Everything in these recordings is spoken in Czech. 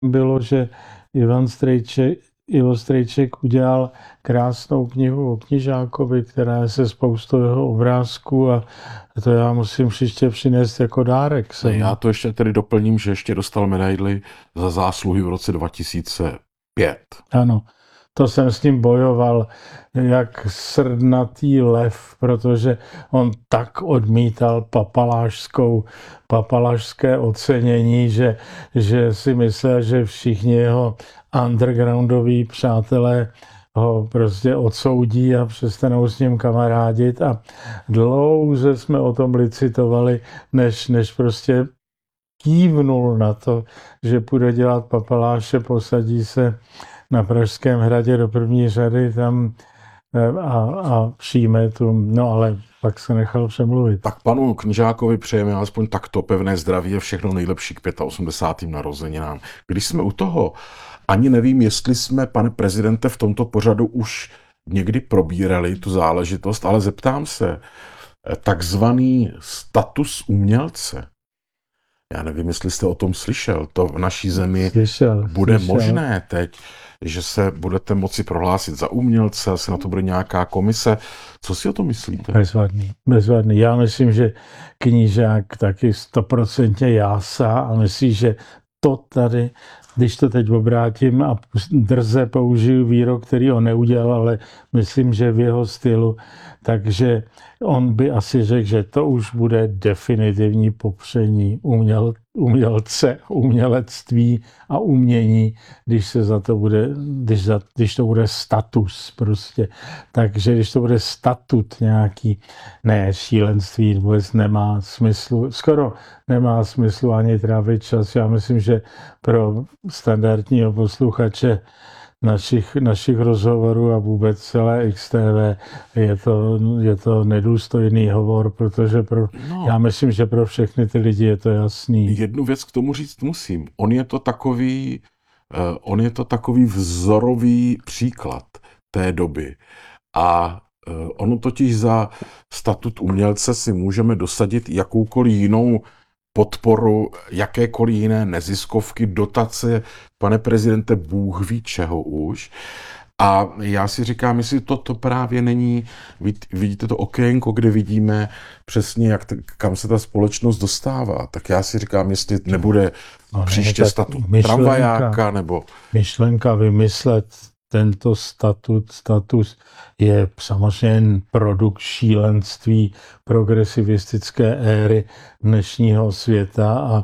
bylo, že Ivo Strejček udělal krásnou knihu o Knižákovi, která je se spoustou jeho obrázků a to já musím příště přinést jako dárek. Já to ještě tedy doplním, že ještě dostal medaili za zásluhy v roce 2005. Ano, to jsem s ním bojoval jak srdnatý lev, protože on tak odmítal papalášské ocenění, že si myslel, že všichni jeho undergroundoví přátelé ho prostě odsoudí a přestanou s ním kamarádit a dlouze jsme o tom licitovali, než prostě kývnul na to, že půjde dělat papaláše, posadí se na Pražském hradě do první řady tam a přijme tu, no ale pak se nechal přemluvit. Tak panu Knižákovi přejeme alespoň takto pevné zdraví a všechno nejlepší k 85. narozeninám. Když jsme u toho, ani nevím, jestli jsme, pane prezidente, v tomto pořadu už někdy probírali tu záležitost, ale zeptám se, takzvaný status umělce. Já nevím, jestli jste o tom slyšel. To v naší zemi bude možné teď, že se budete moci prohlásit za umělce, asi na to bude nějaká komise. Co si o tom myslíte? Bezvadný. Já myslím, že Knížák taky 100% jásá a myslí, že to tady, když to teď obrátím a drze použiju výrok, který on neudělal, ale myslím, že v jeho stylu, takže on by asi řekl, že to už bude definitivní popření umělce, umělectví a umění, když to bude status prostě. Takže když to bude statut nějaký, ne, šílenství vůbec nemá smyslu, skoro nemá smyslu ani trávit čas. Já myslím, že pro standardního posluchače našich rozhovorů a vůbec celé XTV je to nedůstojný hovor, protože já myslím, že pro všechny ty lidi je to jasný. Jednu věc k tomu říct musím. On je to takový vzorový příklad té doby. A ono totiž za statut umělce si můžeme dosadit jakoukoliv jinou podporu, jakékoliv jiné neziskovky, dotace, pane prezidente, Bůh ví čeho už. A já si říkám, jestli to právě není, vidíte to okénko, kde vidíme přesně, kam se ta společnost dostává. Tak já si říkám, jestli nebude příště statut tramvajáka, nebo... Myšlenka vymyslet tento status je samozřejmě produkt šílenství progresivistické éry dnešního světa,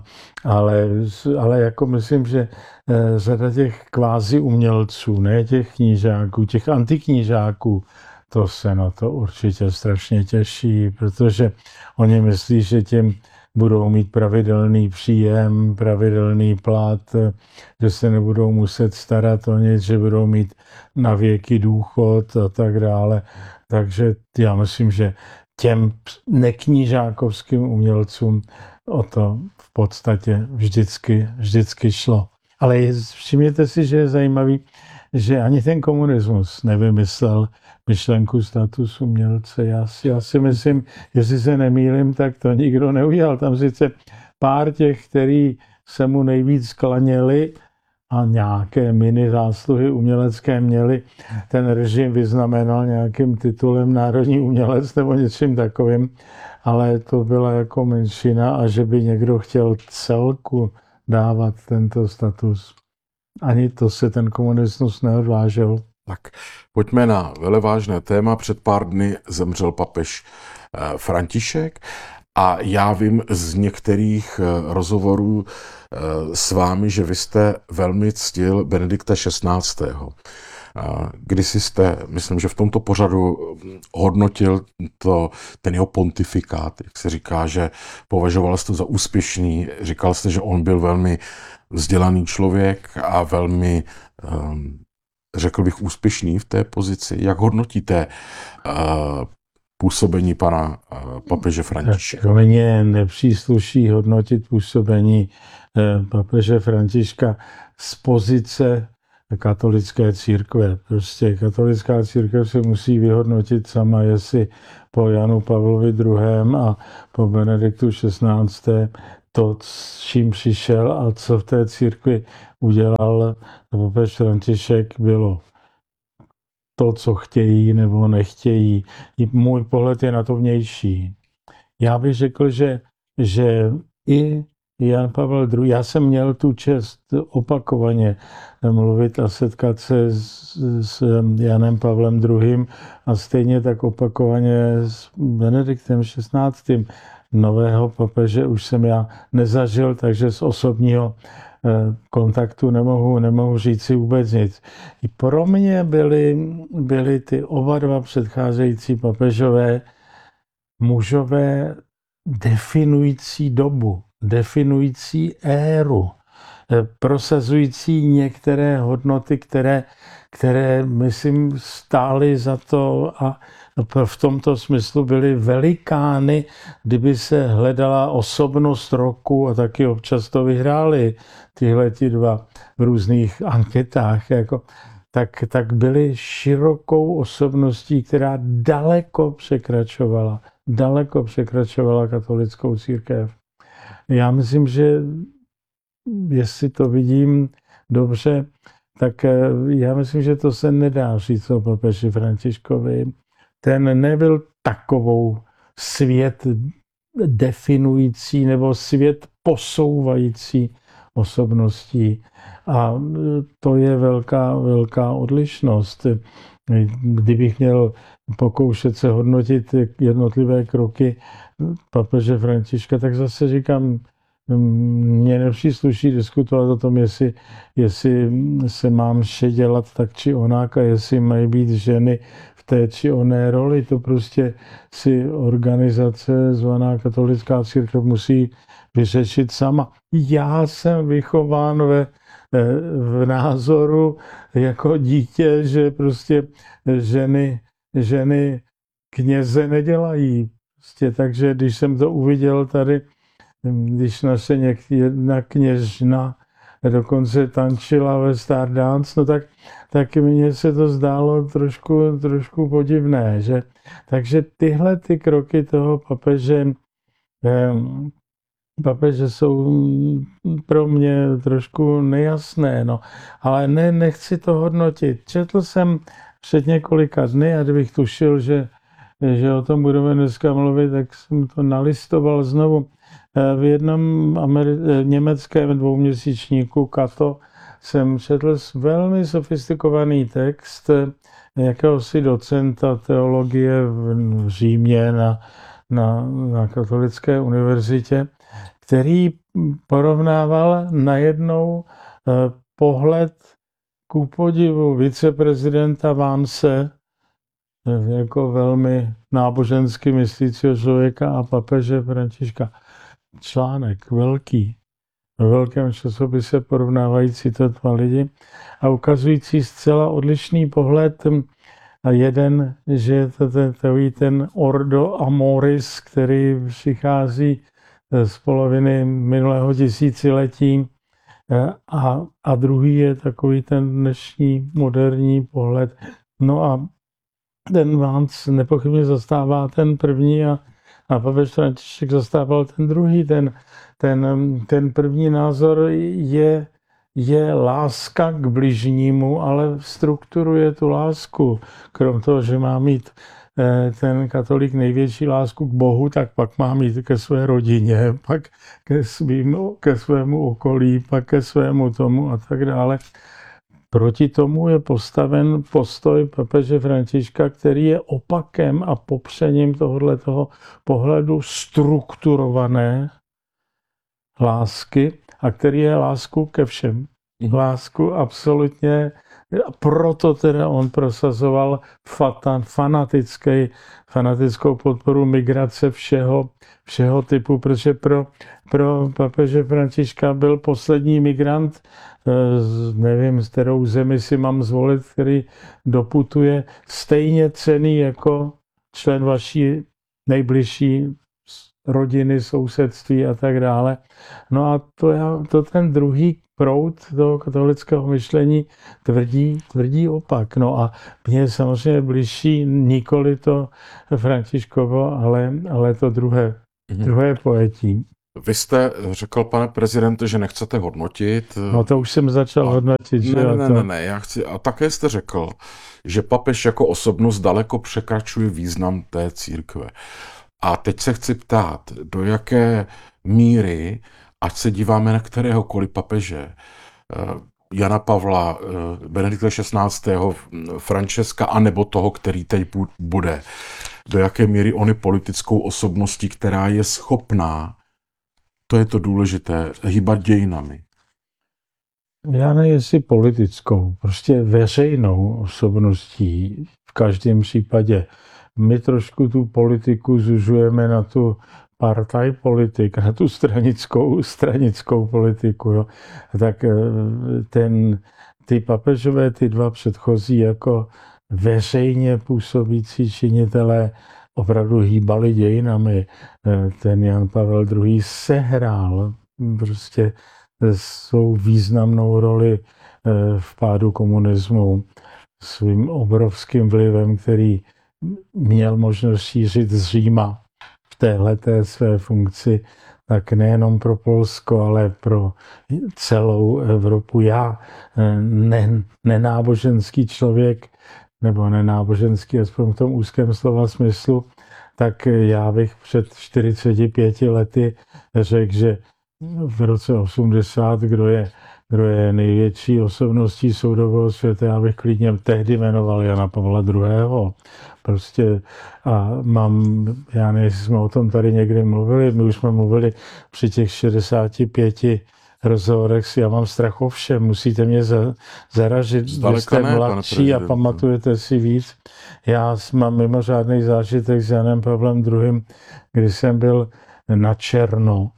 ale jako myslím, že řada těch kvázi umělců, ne těch knížáků, těch antiknížáků, to se na to určitě strašně těší, protože oni myslí, že tím budou mít pravidelný příjem, pravidelný plat, že se nebudou muset starat o nic, že budou mít na věky důchod a tak dále. Takže já myslím, že těm neknížákovským umělcům o to v podstatě vždycky šlo. Ale všimněte si, že je zajímavý, že ani ten komunismus nevymyslel myšlenku statusu umělce. Já si myslím, jestli se nemýlím, tak to nikdo neudělal. Tam sice pár těch, který se mu nejvíc klaněli a nějaké mini zásluhy umělecké měli, ten režim vyznamenal nějakým titulem národní umělec nebo něčím takovým, ale to byla jako menšina a že by někdo chtěl celku dávat tento status. Ani to se ten komunismus neodvážil. Tak pojďme na velevážné téma. Před pár dny zemřel papež František a já vím z některých rozhovorů s vámi, že vy jste velmi ctil Benedikta XVI. Kdysi jste, myslím, že v tomto pořadu hodnotil ten jeho pontifikát, jak se říká, že považoval jste to za úspěšný, říkal jste, že on byl velmi vzdělaný člověk a velmi, řekl bych, úspěšný v té pozici. Jak hodnotíte působení pana papeže Františka? Mně nepřísluší hodnotit působení papeže Františka z pozice katolické církve. Prostě katolická církev se musí vyhodnotit sama, jestli po Janu Pavlovi II. A po Benediktu XVI. to, s čím přišel a co v té církvi udělal papež František, bylo to, co chtějí nebo nechtějí. Můj pohled je na to vnější. Já bych řekl, že i Jan Pavel II. Já jsem měl tu čest opakovaně mluvit a setkat se s Janem Pavlem II. A stejně tak opakovaně s Benediktem XVI. Nového papeže už jsem já nezažil, takže z osobního kontaktu nemohu říct si vůbec nic. I pro mě byly ty oba dva předcházející papežové mužové definující dobu, definující éru, prosazující některé hodnoty, které myslím, stály za to a v tomto smyslu byly velikány, kdyby se hledala osobnost roku a taky občas to vyhráli tyhleti dva v různých anketách, tak byly širokou osobností, která daleko překračovala katolickou církev. Já myslím, že jestli to vidím dobře, tak já myslím, že to se nedá říct o papeži Františkovi. Ten nebyl takovou svět definující nebo svět posouvající osobností. A to je velká odlišnost. Kdybych měl pokoušet se hodnotit jednotlivé kroky papeže Františka, tak zase říkám, mně nepřísluší diskutovat o tom, jestli se má mše dělat tak či onak a jestli mají být ženy v té či oné roli. To prostě si organizace zvaná katolická církev musí vyřešit sama. Já jsem vychován v názoru jako dítě, že prostě ženy kněze nedělají. Prostě, takže když jsem to uviděl tady, když naše jedna kněžna dokonce tančila ve Stardance, no tak mně se to zdálo trošku podivné. Že? Takže tyhle ty kroky toho papeže jsou pro mě trošku nejasné, no. Ale nechci to hodnotit. Četl jsem před několika dny a kdybych tušil, že o tom budeme dneska mluvit, tak jsem to nalistoval znovu. V jednom německém dvouměsíčníku Kato jsem četl velmi sofistikovaný text jakéhosi docenta teologie v Římě na katolické univerzitě, který porovnával najednou pohled ku podivu viceprezidenta Vance jako velmi nábožensky myslícího člověka a papeže Františka. Článek velký, ve velkém časopise porovnávající to dva lidi a ukazující zcela odlišný pohled. A jeden, že je to ten ordo amoris, který přichází z poloviny minulého tisíciletí a druhý je takový ten dnešní moderní pohled. No a ten Vance nepochybně zastává ten první a papež František zastával ten druhý. Ten první názor je láska k bližnímu, ale strukturuje tu lásku. Krom toho, že má mít ten katolík největší lásku k Bohu, tak pak má mít ke své rodině, pak ke svému okolí, pak ke svému tomu a tak dále. Proti tomu je postaven postoj papeže Františka, který je opakem a popřením tohoto pohledu strukturované lásky a který je lásku ke všem. Lásku absolutně, proto teda on prosazoval fanatickou podporu migrace všeho typu, protože pro papeže Františka byl poslední migrant, nevím, z kterou zemi si mám zvolit, který doputuje, stejně cenný jako člen vaší nejbližší rodiny, sousedství a tak dále. No a to ten druhý proud toho katolického myšlení tvrdí opak. No a mně je samozřejmě bližší nikoli to Františkovo, ale to druhé pojetí. Vy jste řekl, pane prezidente, že nechcete hodnotit. No to už jsem začal hodnotit, že Ne, já chci, a také jste řekl, že papež jako osobnost daleko překračuje význam té církve. A teď se chci ptát, do jaké míry, ať se díváme na kteréhokoliv papeže, Jana Pavla, Benedikta XVI., Františka, anebo toho, který teď bude, do jaké míry on je politickou osobností, která je schopná, to je to důležité, hýbat dějinami. Já nevím, jestli politickou, prostě veřejnou osobností v každém případě. My trošku tu politiku zužujeme na tu partaj politik, na tu stranickou politiku. Jo. Tak ty papežové, ty dva předchozí jako veřejně působící činitelé opravdu hýbali dějinami. Ten Jan Pavel II. Sehrál prostě svou významnou roli v pádu komunismu, svým obrovským vlivem, který měl možnost šířit z Říma v téhleté své funkci, tak nejenom pro Polsko, ale pro celou Evropu. Já, nenáboženský člověk, nebo nenáboženský, aspoň v tom úzkém slova smyslu, tak já bych před 45 lety řekl, že v roce 80, kdo je největší osobností soudobého světa, já bych klidně tehdy jmenoval Jana Pavla II. Prostě a já nevím, jestli jsme o tom tady někdy mluvili, my už jsme mluvili při těch 65 rozhovorech, já mám strach o všem, musíte mě zaražit, vy jste mladší a pamatujete si víc. Já mám mimořádný zážitek s Janem Pavlem II., kdy jsem byl na černo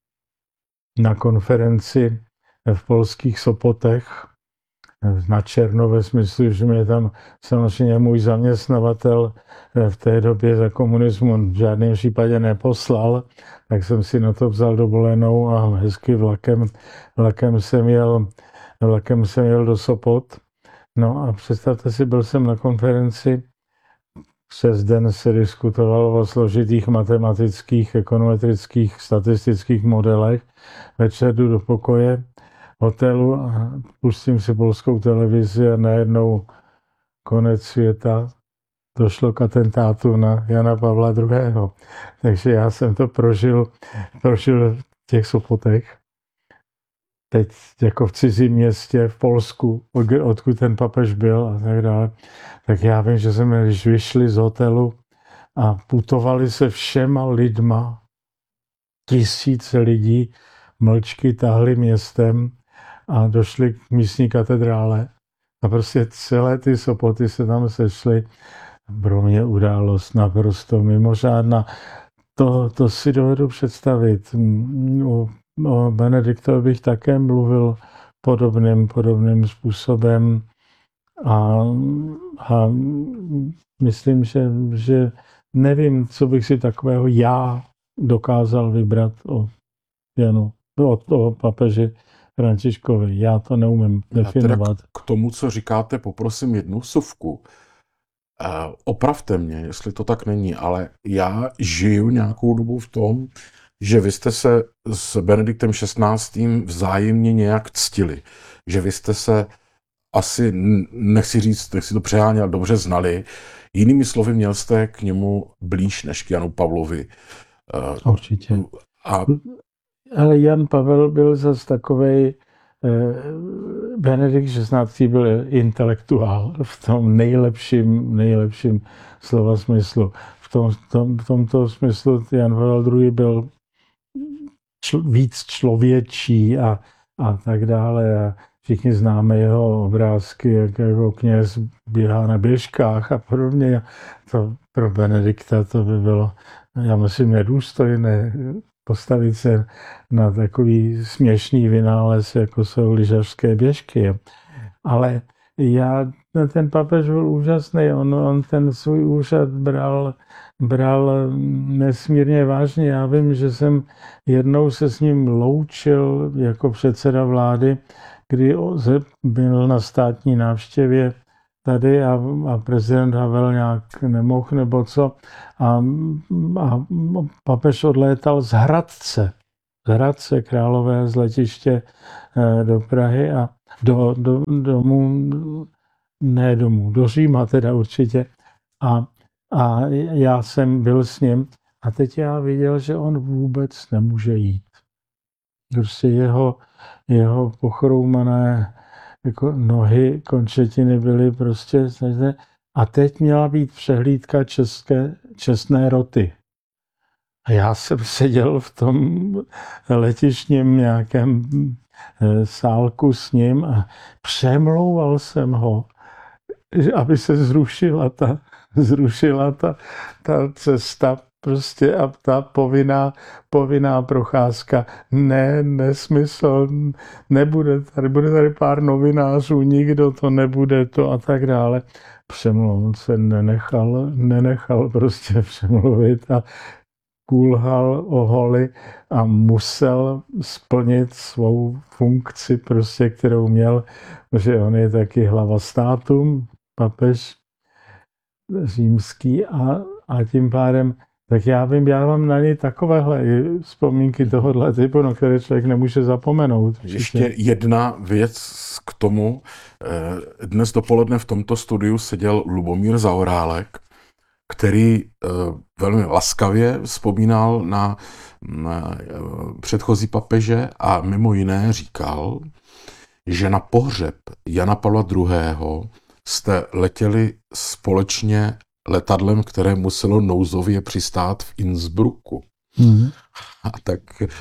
na konferenci v polských Sopotech, na černo ve smyslu, že mě tam samozřejmě můj zaměstnavatel v té době za komunismu v žádném případě neposlal, tak jsem si na to vzal dovolenou a hezky vlakem jsem jel do Sopot. No a představte si, byl jsem na konferenci, přes den se diskutovalo o složitých matematických, ekonometrických, statistických modelech. Večer jdu do pokoje hotelu a pustím si polskou televizi a najednou konec světa. Došlo k atentátu na Jana Pavla II. Takže já jsem to prožil v těch Sopotech. Teď jako v cizím městě v Polsku, odkud ten papež byl a tak dále. Tak já vím, že jsme, když vyšli z hotelu a putovali se všema lidma, tisíce lidí, mlčky tahli městem a došli k místní katedrále. A prostě celé ty Sopoty se tam sešly. Pro mě událost naprosto mimořádná. To si dovedu představit. O Benediktovi bych také mluvil podobným způsobem a myslím, že nevím, co bych si takového já dokázal vybrat o papeži Františkovi. Já to neumím definovat. K tomu, co říkáte, poprosím jednu vsuvku. Opravte mě, jestli to tak není, ale já žiju nějakou dobu v tom, že vy jste se s Benediktem XVI. Vzájemně nějak ctili. Že vy jste se asi, nechci to přehánět, dobře znali. Jinými slovy, měl jste k němu blíž než k Janu Pavlovi. Určitě. Ale Jan Pavel byl zase takovej, Benedikt XVI. Byl intelektuál v tom nejlepším slova smyslu. V tomto smyslu Jan Pavel II. Byl víc člověčí a tak dále. A všichni známe jeho obrázky, jak jako kněz běhá na běžkách a podobně. To pro Benedikta to by bylo, já myslím, nedůstojné postavit se na takový směšný vynález, jako jsou lyžařské běžky. Ale ten papež byl úžasný, on ten svůj úřad bral nesmírně vážně. Já vím, že jsem jednou se s ním loučil jako předseda vlády, kdy byl na státní návštěvě tady a prezident Havel nějak nemohl nebo co. A papež odlétal z Hradce Hradce Králové z letiště do Prahy a do Říma teda určitě. A já jsem byl s ním a teď já viděl, že on vůbec nemůže jít. Prostě jeho pochroumané jako nohy, končetiny byly prostě. A teď měla být přehlídka čestné roty. A já jsem seděl v tom letišním nějakém sálku s ním a přemlouval jsem ho, aby se zrušila ta cesta prostě a ta povinná procházka. Ne, nesmysl, bude tady pár novinářů, nikdo to nebude to a tak dále. Přemlouval se nenechal prostě přemluvit a kulhal o holi a musel splnit svou funkci, prostě, kterou měl, protože on je taky hlava státu, papež římský a tím pádem, tak já mám na něj takovéhle vzpomínky tohohle typu, na které člověk nemůže zapomenout. Ještě jedna věc k tomu. Dnes dopoledne v tomto studiu seděl Lubomír Zaorálek, který velmi laskavě vzpomínal na předchozí papeže a mimo jiné říkal, že na pohřeb Jana Pavla II. Jste letěli společně letadlem, které muselo nouzově přistát v Innsbrucku. A tak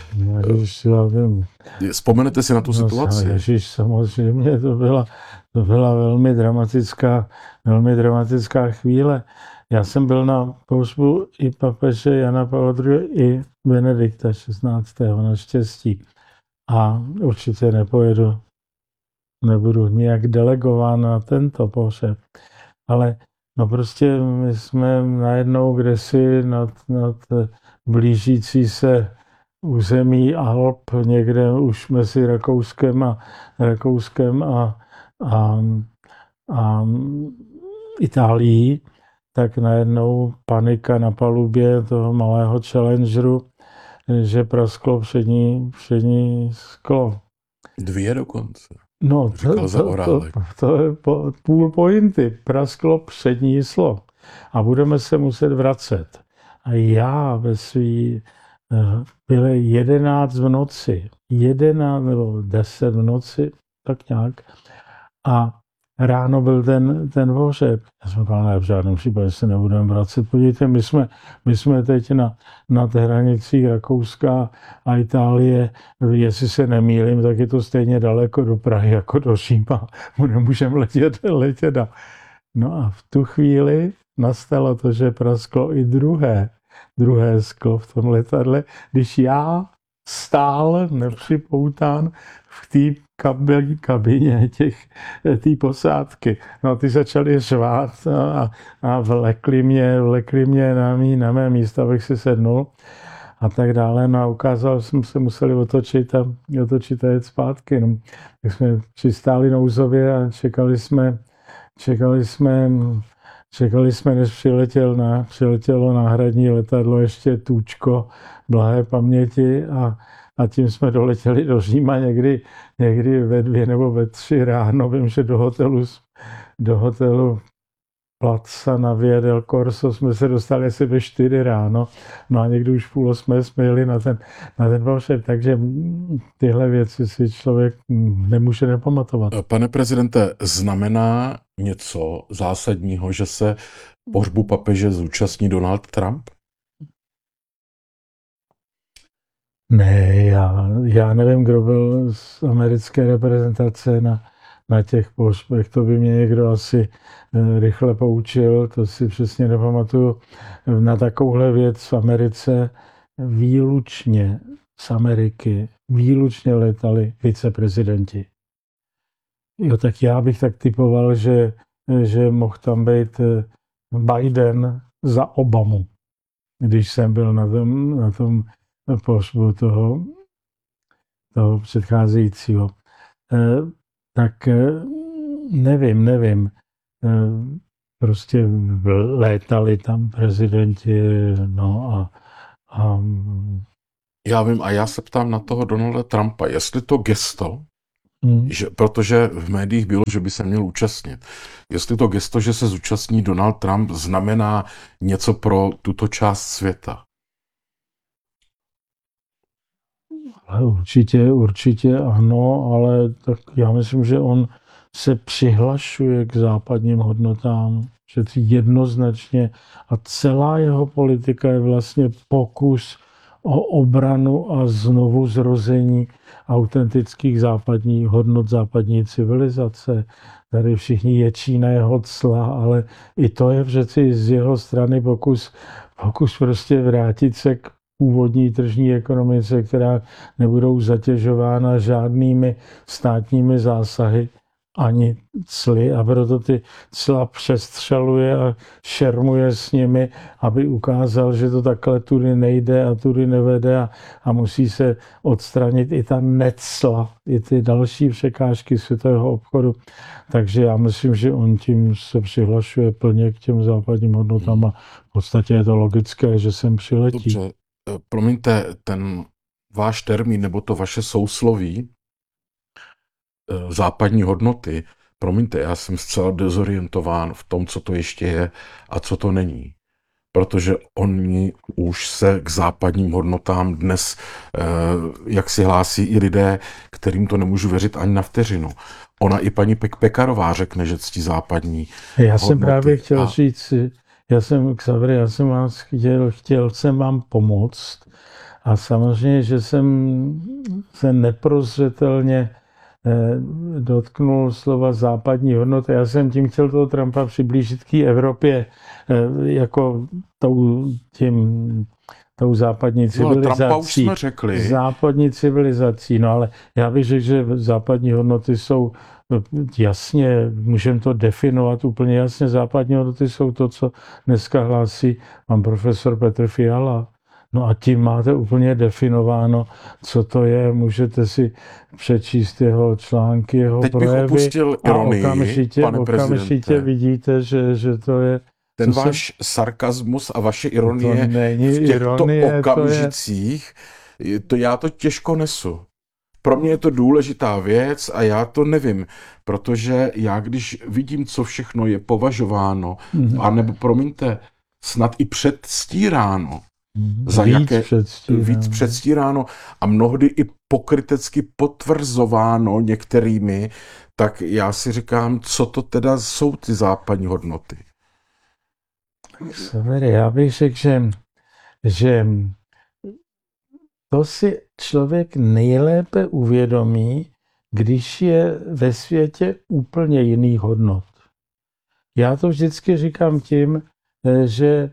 vzpomenete si na tu situaci? Ježiš, samozřejmě, to byla velmi dramatická chvíle. Já jsem byl na pohřbu i papeže Jana Pavla II. I Benedikta XVI. Naštěstí. A určitě nebudu nějak delegován na tento pohřeb. Ale no prostě my jsme najednou kdesi nad blížící se území Alp, někde už mezi Rakouskem a Itálií, tak najednou panika na palubě toho malého Challengeru, že prasklo přední sklo. 2 dokonce. No, to je půl pointy. Prasklo přední sklo. A budeme se muset vracet. A já bylo 11 v noci. 11 nebo 10 v noci, tak nějak. A ráno byl ten pohřeb. Já jsem říkal, ne, v žádném případě se nebudeme vracet. Podívejte, my jsme teď na těch hranicích Rakouska a Itálie. Jestli se nemýlím, tak je to stejně daleko do Prahy jako do Říma. Nemůžeme letět. No a v tu chvíli nastalo to, že prasklo i druhé sklo v tom letadle, když já stál nepřipoután v té kabině té posádky. No, ty začali řvát a vlekli mě na mé místo, abych si sednul a tak dále. No a ukázal jsem se, museli otočit a jet zpátky. No, tak jsme přistáli nouzově a čekali jsme, než přiletělo náhradní letadlo, ještě Tůčko blahé paměti a tím jsme doletěli do Říma někdy ve 2 nebo ve 3 ráno. Vím, že do hotelu Plaza na Via del Corso jsme se dostali asi ve 4 ráno. No a někdy už v 7:30 jsme jeli na ten pohřeb, takže tyhle věci si člověk nemůže nepamatovat. Pane prezidente, znamená něco zásadního, že se pohřbu papeže zúčastní Donald Trump? Ne, já nevím, kdo byl z americké reprezentace na těch pohřbech. To by mě někdo asi rychle poučil, to si přesně nepamatuju. Na takovouhle věc v Americe výlučně z Ameriky letali viceprezidenti. Jo, tak já bych tak typoval, že mohl tam být Biden za Obamu, když jsem byl na tom pohřbu toho předcházejícího. Tak nevím. Prostě létali tam prezidenti, no a Já vím a já se ptám na toho Donalda Trumpa, jestli to gesto, Hmm. protože v médiích bylo, že by se měl účastnit, jestli to gesto, že se zúčastní Donald Trump, znamená něco pro tuto část světa. Ale určitě ano, ale tak já myslím, že on se přihlašuje k západním hodnotám, že jednoznačně a celá jeho politika je vlastně pokus o obranu a znovu zrození autentických západních hodnot západní civilizace. Tady všichni ječí na jeho cla, ale i to je přeci z jeho strany pokus prostě vrátit se k původní tržní ekonomice, která nebudou zatěžována žádnými státními zásahy ani cly, a proto ty cla přestřeluje a šermuje s nimi, aby ukázal, že to takhle tudy nejde a tudy nevede a musí se odstranit i ta necla, i ty další překážky světového obchodu. Takže já myslím, že on tím se přihlašuje plně k těm západním hodnotám a v podstatě je to logické, že sem přiletí. Dobře, promiňte, ten váš termín nebo to vaše sousloví západní hodnoty, promiňte, já jsem zcela dezorientován v tom, co to ještě je a co to není. Protože oni už se k západním hodnotám dnes, jak si hlásí i lidé, kterým to nemůžu věřit ani na vteřinu. Ona i paní Pekarová řekne, že ctí západní Já jsem právě chtěl říct, já jsem chtěl jsem vám pomoct a samozřejmě, že jsem se neprozřetelně dotknul slova západní hodnoty. Já jsem tím chtěl toho Trumpa přiblížit k Evropě jako tou západní civilizací. Trumpa už jsme řekli. Západní civilizací, no ale já bych řekl, že západní hodnoty jsou jasně, můžeme to definovat úplně jasně. Západní hodnoty jsou to, co dneska hlásí pan profesor Petr Fiala. No a tím máte úplně definováno, co to je. Můžete si přečíst jeho články, jeho teď projevy. Teď bych opustil ironii, pane okamžitě vidíte, že to je... Ten váš sarkazmus a vaše ironie v těchto okamžicích, já to těžko nesu. Pro mě je to důležitá věc a já to nevím, protože já když vidím, co všechno je považováno, anebo promiňte, snad i předstíráno, víc předstíráno a mnohdy i pokrytecky potvrzováno některými, tak já si říkám, co to teda jsou ty západní hodnoty. Já bych řekl, že to si člověk nejlépe uvědomí, když je ve světě úplně jiných hodnot. Já to vždycky říkám tím, že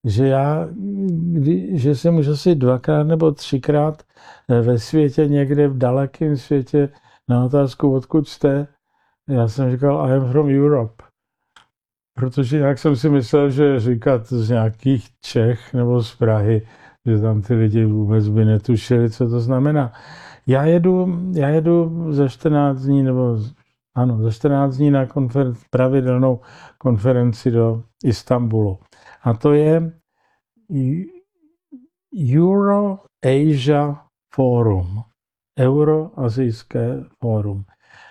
jsem už asi 2krát nebo 3krát ve světě, někde v dalekém světě, na otázku, odkud jste, já jsem říkal, I am from Europe. Protože nějak jsem si myslel, že říkat z nějakých Čech nebo z Prahy, že tam ty lidi vůbec by netušili, co to znamená. Já jedu za 14 dní, za 14 dní na pravidelnou konferenci do Istanbulu. A to je Euro-Asia Forum. Euroazijské fórum.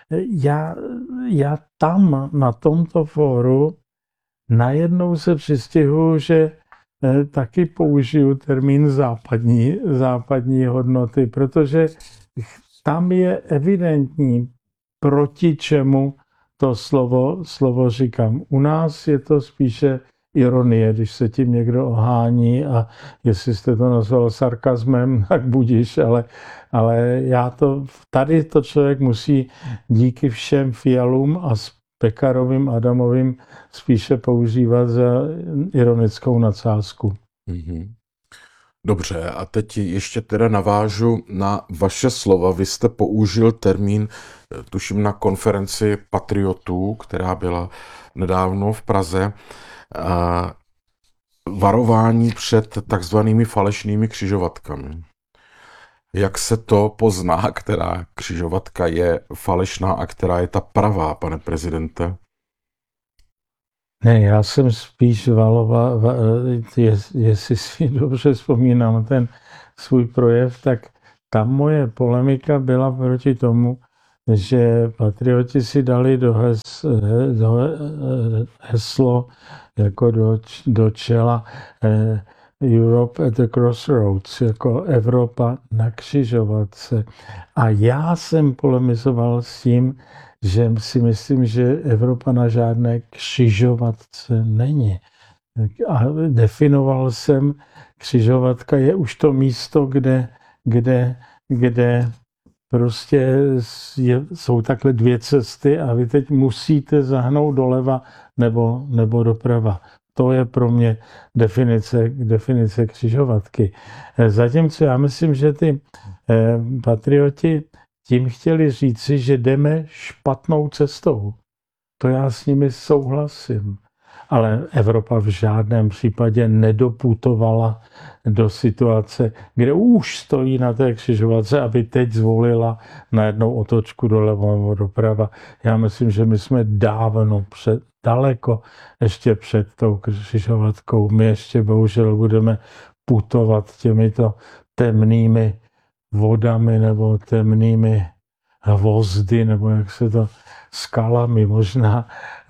Já tam na tomto fóru najednou se přistihuji, že taky použiju termín západní hodnoty, protože tam je evidentní, proti čemu to slovo říkám. U nás je to spíše ironie, když se tím někdo ohání a jestli jste to nazval sarkazmem, tak budiš, ale tady to člověk musí díky všem Fialům a Pekarovým, Adamovým spíše používat za ironickou nadsázku. Dobře, a teď ještě teda navážu na vaše slova. Vy jste použil termín, tuším na konferenci patriotů, která byla nedávno v Praze, varování před takzvanými falešnými křižovatkami. Jak se to pozná, která křižovatka je falešná a která je ta pravá, pane prezidente? Ne, já jsem spíš jestli si dobře vzpomínám, ten svůj projev, tak tam moje polemika byla proti tomu, že patrioti si dali do heslo jako do čela Europe at the Crossroads, jako Evropa na křižovatce. A já jsem polemizoval s tím, že si myslím, že Evropa na žádné křižovatce není. A definoval jsem, křižovatka je už to místo, kde prostě jsou takhle dvě cesty a vy teď musíte zahnout doleva nebo doprava. To je pro mě definice křižovatky. Zatímco já myslím, že ty patrioti tím chtěli říci, že jdeme špatnou cestou. To já s nimi souhlasím. Ale Evropa v žádném případě nedoputovala do situace, kde už stojí na té křižovatce, aby teď zvolila najednou otočku doleva nebo doprava. Já myslím, že my jsme dávno daleko ještě před tou křižovatkou. My ještě bohužel budeme putovat těmito temnými vodami nebo temnými hvozdy, nebo jak se to, skalami možná.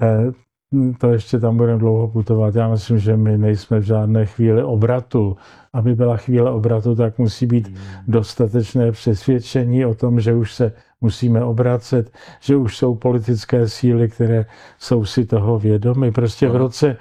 To ještě tam budeme dlouho putovat. Já myslím, že my nejsme v žádné chvíli obratu. Aby byla chvíle obratu, tak musí být dostatečné přesvědčení o tom, že už se musíme obracet, že už jsou politické síly, které jsou si toho vědomy. Prostě v roce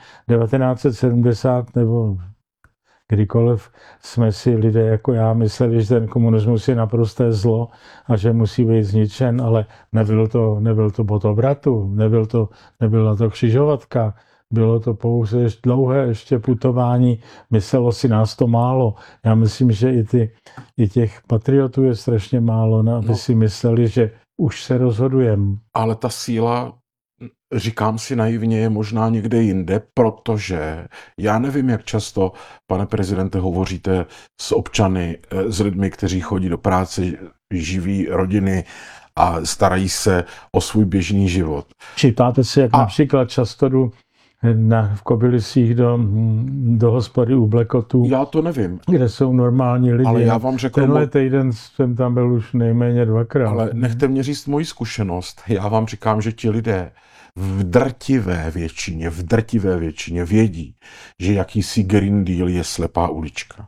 1970 nebo kdykoliv jsme si lidé jako já mysleli, že ten komunismus je naprosté zlo a že musí být zničen, ale nebyl to bod obratu, nebyla to křižovatka, bylo to pouze dlouhé ještě putování, myslelo si nás to málo. Já myslím, že i těch patriotů je strašně málo, aby si mysleli, že už se rozhodujeme. Ale ta síla, říkám si naivně, je možná někde jinde, protože já nevím, jak často, pane prezidente, hovoříte s občany, s lidmi, kteří chodí do práce, živí rodiny a starají se o svůj běžný život. Ptáte se, jak například často jdu v Kobylisích do hospody u Blackotů. Já to nevím. Kde jsou normální lidi. Ale já vám řeknu, tenhle týden jsem tam byl už nejméně 2krát. Ale nechte mě říct moji zkušenost. Já vám říkám, že ti lidé v drtivé většině vědí, že jakýsi Green Deal je slepá ulička.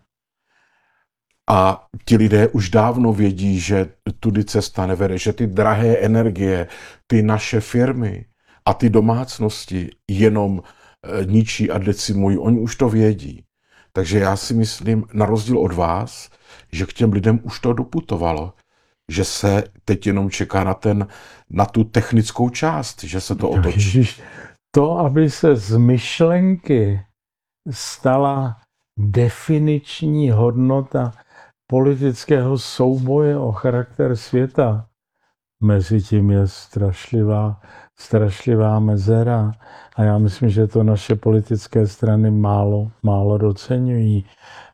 A ti lidé už dávno vědí, že tudy cesta nevede, že ty drahé energie, ty naše firmy a ty domácnosti jenom ničí a decimují. Oni už to vědí. Takže já si myslím, na rozdíl od vás, že k těm lidem už to doputovalo. Že se teď jenom čeká na tu technickou část, že se to otočí. To, aby se z myšlenky stala definiční hodnota politického souboje o charakter světa, mezi tím je strašlivá mezera. A já myslím, že to naše politické strany málo doceňují.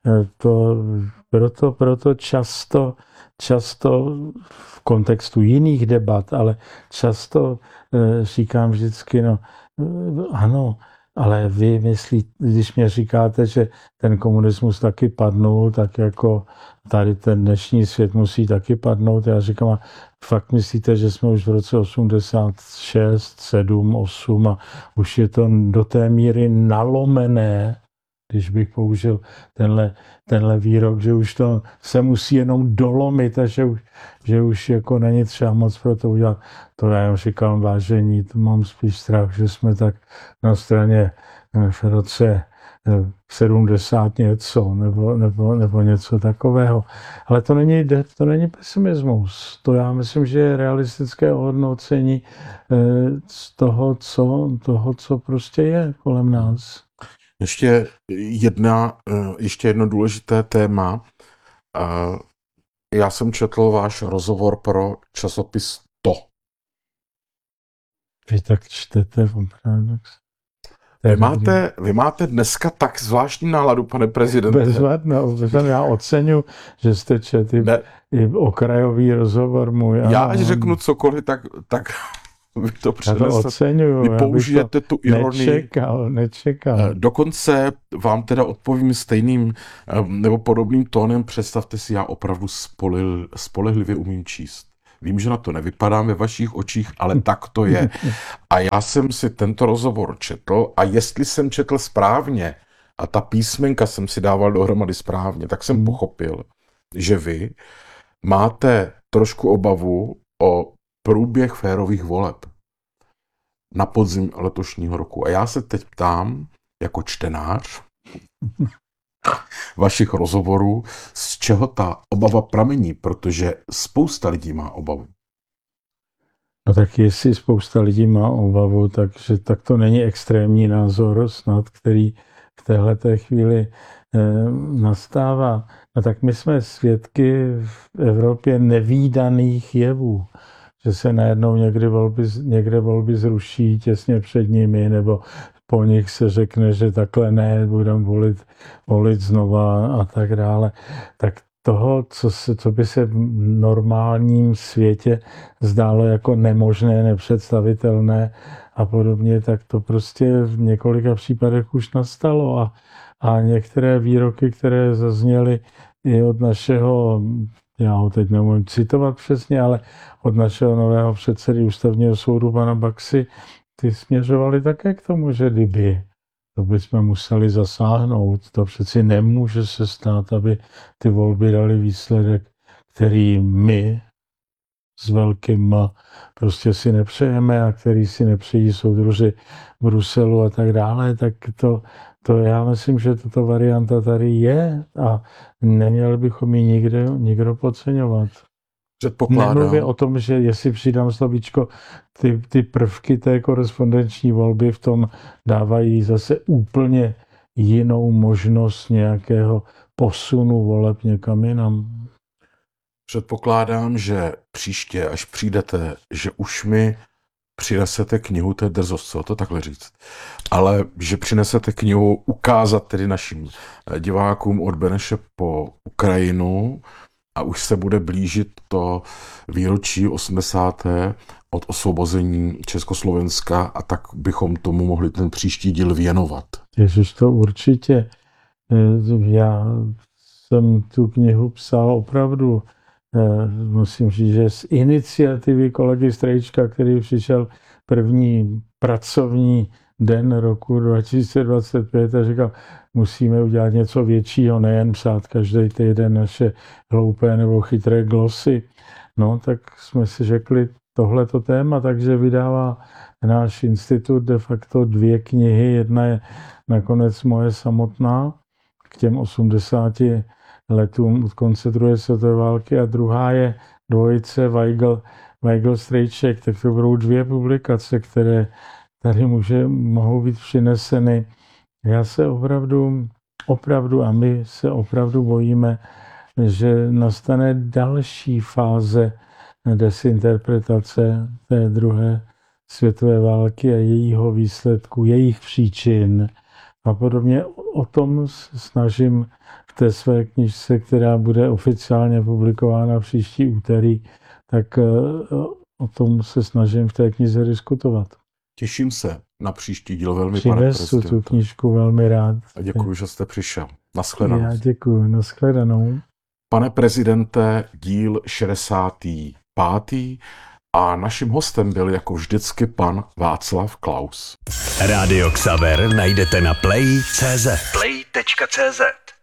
Proto často v kontextu jiných debat, ale často říkám vždycky, ano, ale vy myslíte, když mě říkáte, že ten komunismus taky padnul, tak jako tady ten dnešní svět musí taky padnout. Já říkám, a fakt myslíte, že jsme už v roce 86, 7, 8 a už je to do té míry nalomené, když bych použil tenhle výrok, že už to se musí jenom dolomit a že už jako není třeba moc pro to udělat. To já jim říkám, vážení, to mám spíš strach, že jsme tak na straně v roce 70 něco nebo něco takového. Ale to není pesimismus. To já myslím, že je realistické ohodnocení z toho, co prostě je kolem nás. Ještě jedno důležité téma. Já jsem četl váš rozhovor pro časopis To. Vy tak čtete opravdu. Vy máte dneska tak zvláštní náladu, pane prezidente. Bezvadno. Já oceňuji, že jste četl i okrajový rozhovor můj. Já až řeknu cokoliv, tak Vy to Já to oceňuju. Vy použijete tu ironii. Nečekal. Dokonce vám teda odpovím stejným nebo podobným tónem. Představte si, já opravdu spolehlivě umím číst. Vím, že na to nevypadám ve vašich očích, ale tak to je. A já jsem si tento rozhovor četl a jestli jsem četl správně a ta písmenka jsem si dával dohromady správně, tak jsem pochopil, že vy máte trošku obavu o průběh férových voleb na podzim letošního roku. A já se teď ptám, jako čtenář vašich rozhovorů, z čeho ta obava pramení, protože spousta lidí má obavu. No tak jestli spousta lidí má obavu, tak to není extrémní názor snad, který v téhleté chvíli nastává. No tak my jsme svědky v Evropě nevídaných jevů, že se najednou někde volby zruší těsně před nimi, nebo po nich se řekne, že takhle ne, budeme volit znova a tak dále. Tak toho, co by se v normálním světě zdálo jako nemožné, nepředstavitelné a podobně, tak to prostě v několika případech už nastalo. A některé výroky, které zazněly i od našeho, já ho teď nemůžu citovat přesně, ale od našeho nového předsedy ústavního soudu, pana Baxy, ty směřovaly také k tomu, že kdyby to bychom museli zasáhnout. To přeci nemůže se stát, aby ty volby dali výsledek, který my s velkým prostě si nepřejeme a který si nepřejí soudruži Bruselu a tak dále, tak to já myslím, že tato varianta tady je a neměli bychom ji nikdo podceňovat. Nemluvě o tom, že jestli přidám slovíčko, ty prvky té korespondenční volby v tom dávají zase úplně jinou možnost nějakého posunu voleb někam jinam. Předpokládám, že příště, až přijdete, že už mi přinesete knihu, to je drzost, co to takhle říct, ale že přinesete knihu ukázat tedy našim divákům od Beneše po Ukrajinu a už se bude blížit to výročí 80. od osvobození Československa a tak bychom tomu mohli ten příští díl věnovat. Ježiš, to určitě. Já jsem tu knihu psal opravdu, musím říct, že z iniciativy kolegy Strejčka, který přišel první pracovní den roku 2025 a říkal, musíme udělat něco většího, nejen psát každý týden naše hloupé nebo chytré glosy. No, tak jsme si řekli tohleto téma, takže vydává náš institut de facto 2 knihy. Jedna je nakonec moje samotná k těm 80 letům od konce druhé světové války a druhá je dvojice Weigl Strejček, tak to budou 2 publikace, které tady mohou být přineseny. Já se opravdu a my se opravdu bojíme, že nastane další fáze desinterpretace té druhé světové války a jejího výsledku, jejich příčin. A podobně o tom snažím v té své knižce, která bude oficiálně publikována příští úterý, tak o tom se snažím v té knize diskutovat. Těším se na příští díl velmi, pane prezidente. Přinesu tu knížku velmi rád. A děkuji, že jste přišel. Nashledanou. Já děkuji, nashledanou. Pane prezidente, díl 65. A naším hostem byl jako vždycky pan Václav Klaus. Rádio Xaver najdete na play.cz.